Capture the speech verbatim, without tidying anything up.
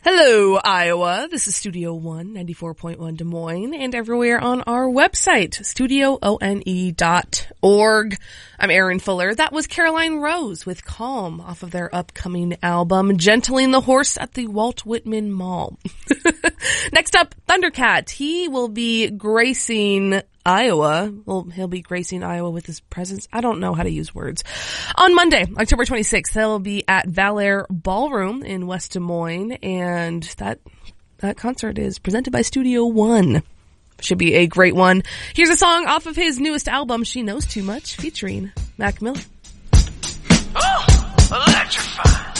Hello, Iowa. This is Studio One, ninety-four point one Des Moines, and everywhere on our website, studio one dot org. I'm Erin Fuller. That was Caroline Rose with Calm off of their upcoming album, Gentling the Horse at the Walt Whitman Mall. Next up, Thundercat. He will be gracing Iowa. Well, he'll be gracing Iowa with his presence. I don't know how to use words. On Monday, October twenty-sixth, they'll be at Valair Ballroom in West Des Moines, and that that concert is presented by Studio One. Should be a great one. Here's a song off of his newest album, She Knows Too Much, featuring Mac Miller. Oh, electrifying.